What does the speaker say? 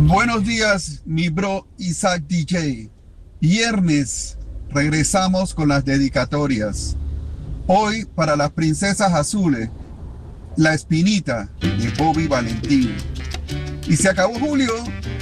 Buenos días, mi bro Isaac DJ. Viernes, regresamos con las dedicatorias. Hoy para las princesas azules, La Espinita de Bobby Valentín. Y se acabó julio